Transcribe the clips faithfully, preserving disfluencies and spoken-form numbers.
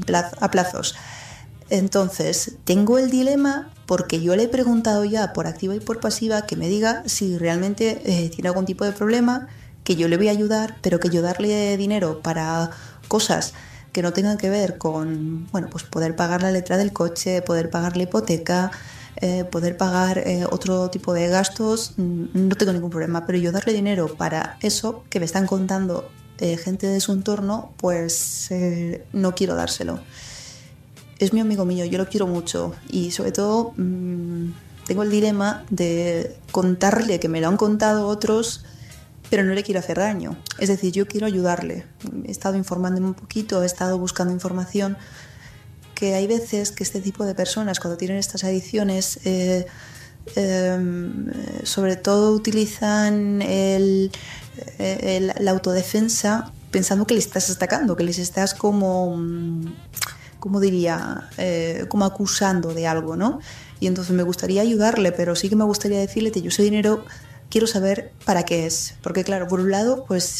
plaz- a plazos. Entonces, tengo el dilema porque yo le he preguntado ya por activa y por pasiva que me diga si realmente eh, tiene algún tipo de problema, que yo le voy a ayudar, pero que yo darle dinero para cosas que no tengan que ver con, bueno, pues poder pagar la letra del coche, poder pagar la hipoteca, eh, poder pagar eh, otro tipo de gastos, no tengo ningún problema, pero yo darle dinero para eso que me están contando eh, gente de su entorno, pues eh, no quiero dárselo. Es mi amigo mío, yo lo quiero mucho y sobre todo mmm, tengo el dilema de contarle que me lo han contado otros, pero no le quiero hacer daño. Es decir, yo quiero ayudarle. He estado informándome un poquito, he estado buscando información, que hay veces que este tipo de personas, cuando tienen estas adicciones, eh, eh, sobre todo utilizan el, el, la autodefensa pensando que les estás atacando, que les estás como... como diría, eh, como acusando de algo, ¿no? Y entonces me gustaría ayudarle, pero sí que me gustaría decirle que yo ese dinero quiero saber para qué es. Porque claro, por un lado, pues,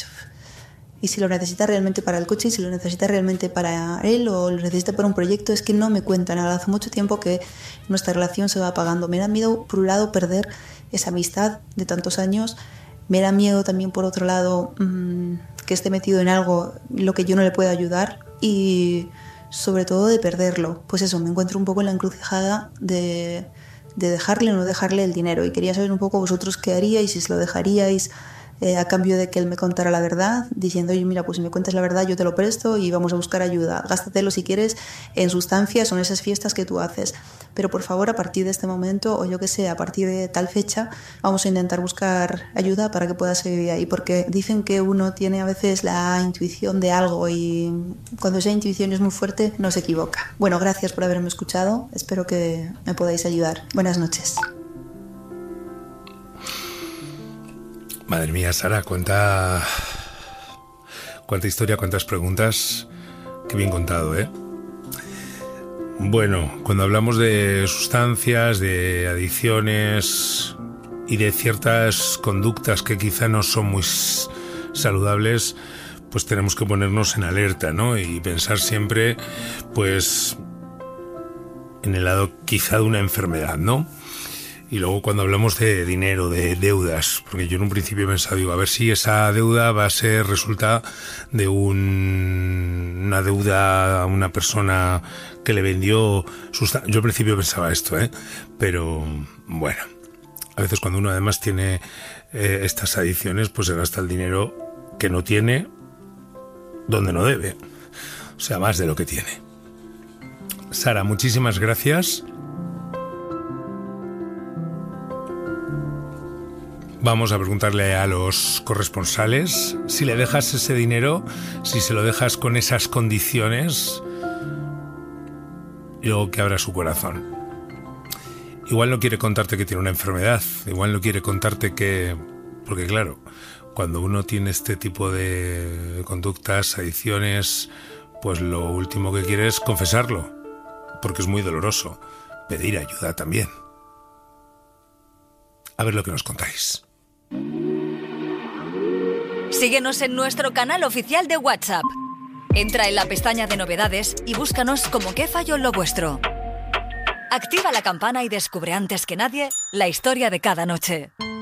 y si lo necesita realmente para el coche, y si lo necesita realmente para él, o lo necesita para un proyecto, es que no me cuenta nada. Hace mucho tiempo que nuestra relación se va apagando. Me da miedo, por un lado, perder esa amistad de tantos años. Me da miedo también, por otro lado, mmm, que esté metido en algo lo que yo no le pueda ayudar. Y... sobre todo de perderlo. Pues eso, me encuentro un poco en la encrucijada de, de dejarle o no dejarle el dinero, y quería saber un poco vosotros qué haríais, si se lo dejaríais eh, a cambio de que él me contara la verdad, diciendo, oye, mira, pues si me cuentas la verdad yo te lo presto y vamos a buscar ayuda, gástatelo si quieres en sustancias o en esas fiestas que tú haces, pero por favor a partir de este momento, o yo que sé, a partir de tal fecha vamos a intentar buscar ayuda para que pueda seguir de ahí, porque dicen que uno tiene a veces la intuición de algo y cuando esa intuición es muy fuerte no se equivoca. Bueno, gracias por haberme escuchado, espero que me podáis ayudar. Buenas noches. Madre mía, Sara, cuánta, cuánta historia, cuántas preguntas. Qué bien contado, ¿eh? Bueno, cuando hablamos de sustancias, de adicciones y de ciertas conductas que quizá no son muy saludables, pues tenemos que ponernos en alerta, ¿no? Y pensar siempre, pues, en el lado quizá de una enfermedad, ¿no? Y luego cuando hablamos de dinero, de deudas, porque yo en un principio he pensado, digo, a ver si esa deuda va a ser resulta de un, una deuda a una persona que le vendió sustan- yo al principio pensaba esto, ¿eh? Pero bueno, a veces cuando uno además tiene eh, estas adicciones, pues se gasta el dinero que no tiene donde no debe, o sea, más de lo que tiene. Sara, muchísimas gracias. Vamos a preguntarle a los corresponsales si le dejas ese dinero, si se lo dejas con esas condiciones, y luego que abra su corazón. Igual no quiere contarte que tiene una enfermedad, igual no quiere contarte que... Porque claro, cuando uno tiene este tipo de conductas, adicciones, pues lo último que quiere es confesarlo, porque es muy doloroso. Pedir ayuda también. A ver lo que nos contáis. Síguenos en nuestro canal oficial de WhatsApp. Entra en la pestaña de novedades y búscanos como Qué Falló Lo Vuestro. Activa la campana y descubre antes que nadie la historia de cada noche.